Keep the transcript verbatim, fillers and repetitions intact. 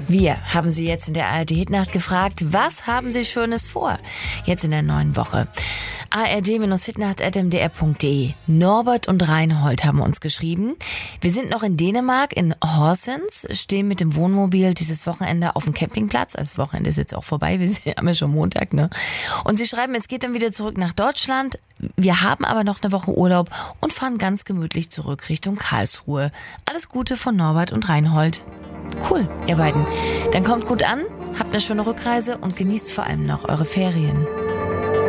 Wir haben Sie jetzt in der A R D-Hitnacht gefragt, was haben Sie Schönes vor? Jetzt in der neuen Woche. A R D Hitnacht at m d r punkt d e. Norbert und Reinhold haben uns geschrieben. Wir sind noch in Dänemark, in Horsens, stehen mit dem Wohnmobil dieses Wochenende auf dem Campingplatz. Also das Wochenende ist jetzt auch vorbei, wir haben ja schon Montag, ne? Und sie schreiben, es geht dann wieder zurück nach Deutschland. Wir haben aber noch eine Woche Urlaub und fahren ganz gemütlich zurück Richtung Karlsruhe. Alles Gute von Norbert und Reinhold. Cool, ihr beiden. Dann kommt gut an, habt eine schöne Rückreise und genießt vor allem noch eure Ferien.